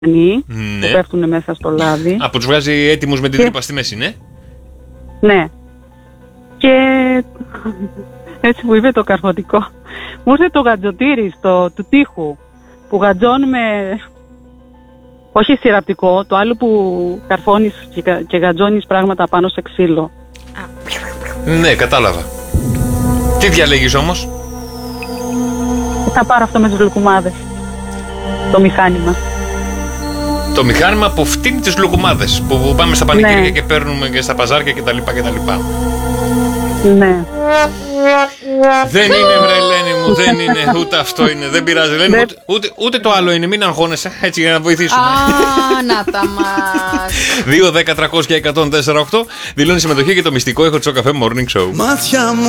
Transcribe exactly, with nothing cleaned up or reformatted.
ναι. που πέφτουν μέσα στο λάδι. Από τους βγάζει έτοιμους με την και... τρύπα στη μέση, ναι. Ναι. Και έτσι μου είπε το καρφωτικό. Μου ήρθε το γατζοτήρι στο, του τοίχου που γατζώνουμε, όχι σειραπτικό, το άλλο που καρφώνεις και, και γατζώνεις πράγματα πάνω σε ξύλο. Ναι, κατάλαβα. Τι διαλέγεις όμως? Θα πάρω αυτό με τους λουκουμάδες. Το μηχάνημα. Το μηχάνημα που φτύνει τις λουκουμάδες, που, που πάμε στα πανηγύρια ναι. και παίρνουμε και στα παζάρια κτλ. κτλ. Ναι. Δεν είναι, βρε Ελένη μου, δεν είναι. Ούτε αυτό είναι. Δεν πειράζει, Ελένη μου. Ούτε, ούτε, ούτε το άλλο είναι. Μην αγχώνεσαι. Έτσι για να βοηθήσουμε. Α, να τα μας. δύο, δέκα, τριακόσια, εκατόν τέσσερα οκτώ δηλώνει συμμετοχή και το μυστικό έχω Τσο Καφέ Morning Show. Μάτια μου